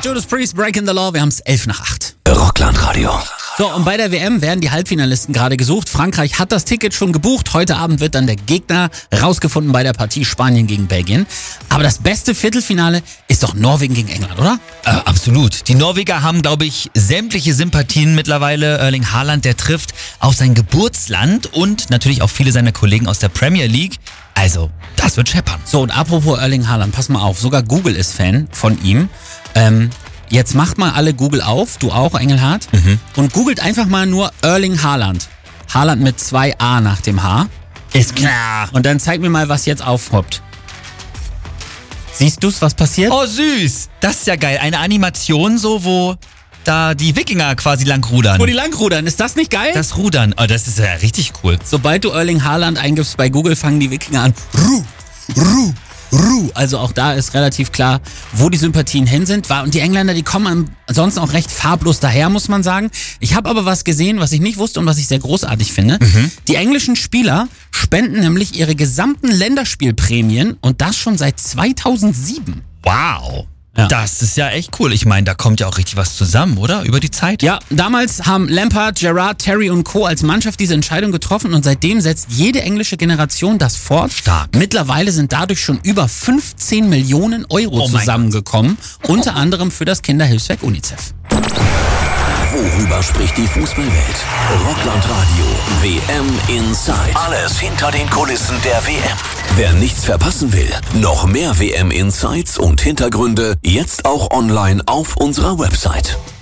Judas Priest, Breaking the Law, wir haben es 7:55. Rockland-Radio. So, und bei der WM werden die Halbfinalisten gerade gesucht. Frankreich hat das Ticket schon gebucht. Heute Abend wird dann der Gegner rausgefunden bei der Partie Spanien gegen Belgien. Aber das beste Viertelfinale ist doch Norwegen gegen England, oder? Absolut. Die Norweger haben, glaube ich, sämtliche Sympathien mittlerweile. Erling Haaland, der trifft auf sein Geburtsland und natürlich auch viele seiner Kollegen aus der Premier League. Also, das wird scheppern. So, und apropos Erling Haaland, pass mal auf. Sogar Google ist Fan von ihm. Jetzt macht mal alle Google auf, du auch, Engelhardt, und googelt einfach mal nur Erling Haaland. Haaland mit 2 A nach dem H. Ist klar. Und dann zeig mir mal, was jetzt aufpoppt. Siehst du's, was passiert? Oh, süß. Das ist ja geil. Eine Animation so, wo da die Wikinger quasi langrudern. Wo die langrudern, ist das nicht geil? Das Rudern, oh, das ist ja richtig cool. Sobald du Erling Haaland eingibst bei Google, fangen die Wikinger an. Also auch da ist relativ klar, wo die Sympathien hin sind. Und die Engländer, die kommen ansonsten auch recht farblos daher, muss man sagen. Ich habe aber was gesehen, was ich nicht wusste und was ich sehr großartig finde. Die englischen Spieler spenden nämlich ihre gesamten Länderspielprämien und das schon seit 2007. Wow. Ja. Das ist ja echt cool. Ich meine, da kommt ja auch richtig was zusammen, oder? Über die Zeit. Ja, damals haben Lampard, Gerrard, Terry und Co. als Mannschaft diese Entscheidung getroffen und seitdem setzt jede englische Generation das fort. Stark. Mittlerweile sind dadurch schon über 15 Millionen Euro zusammengekommen, unter anderem für das Kinderhilfswerk UNICEF. Worüber spricht die Fußballwelt? Rockland Radio WM Inside. Alles hinter den Kulissen der WM. Wer nichts verpassen will, noch mehr WM Insights und Hintergründe jetzt auch online auf unserer Website.